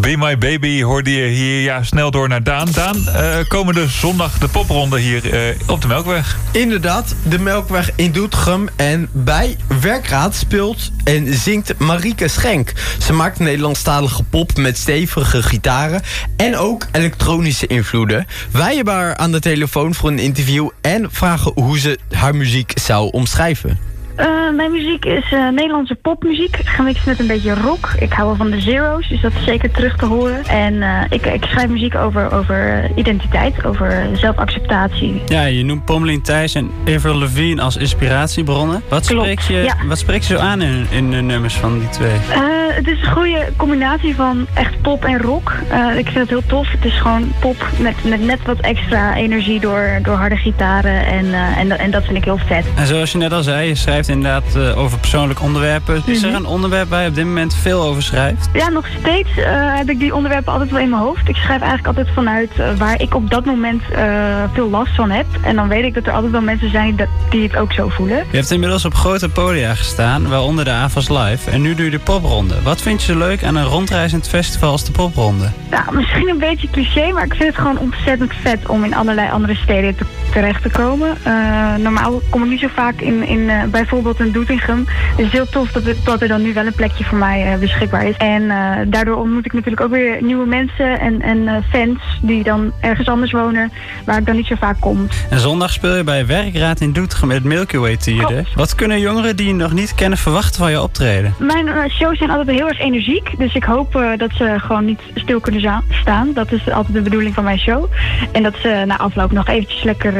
Be My Baby hoorde je hier. Ja, snel door naar Daan. Daan, komende zondag de popronde hier op de Melkweg. Inderdaad, de Melkweg in Doetinchem. En bij Werkraad speelt en zingt Marieke Schenk. Ze maakt Nederlandstalige pop met stevige gitaren en ook elektronische invloeden. Wij hebben haar aan de telefoon voor een interview en vragen hoe ze haar muziek zou omschrijven. Mijn muziek is Nederlandse popmuziek, gemixt met een beetje rock. Ik hou wel van de Zero's, dus dat is zeker terug te horen. En ik schrijf muziek over identiteit, over zelfacceptatie. Ja, je noemt Pommelien Thijs en Avril Lavigne als inspiratiebronnen. Wat spreekt je zo aan in de nummers van die twee? Het is een goede combinatie van echt pop en rock. Ik vind het heel tof. Het is gewoon pop met net wat extra energie door harde gitaren. En dat vind ik heel vet. En zoals je net al zei, je schrijft inderdaad over persoonlijke onderwerpen. Is er een onderwerp waar je op dit moment veel over schrijft? Ja, nog steeds heb ik die onderwerpen altijd wel in mijn hoofd. Ik schrijf eigenlijk altijd vanuit waar ik op dat moment veel last van heb. En dan weet ik dat er altijd wel mensen zijn die het ook zo voelen. Je hebt inmiddels op grote podia gestaan, waaronder de AVAS Live. En nu doe je de popronde. Wat vind je zo leuk aan een rondreizend festival als de popronde? Nou, misschien een beetje cliché, maar ik vind het gewoon ontzettend vet om in allerlei andere steden terecht te komen. Normaal kom ik niet zo vaak in bijvoorbeeld in Doetinchem. Het is heel tof dat er dan nu wel een plekje voor mij beschikbaar is. En daardoor ontmoet ik natuurlijk ook weer nieuwe mensen en fans die dan ergens anders wonen, waar ik dan niet zo vaak kom. En zondag speel je bij Werkraad in Doetinchem met Milky Way Tierde. Wat kunnen jongeren die je nog niet kennen verwachten van je optreden? Mijn shows zijn altijd heel erg energiek, dus ik hoop dat ze gewoon niet stil kunnen staan. Dat is altijd de bedoeling van mijn show. En dat ze na afloop nog eventjes lekker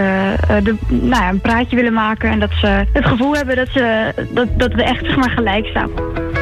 een praatje willen maken en dat ze het gevoel hebben dat we echt zeg maar gelijk staan.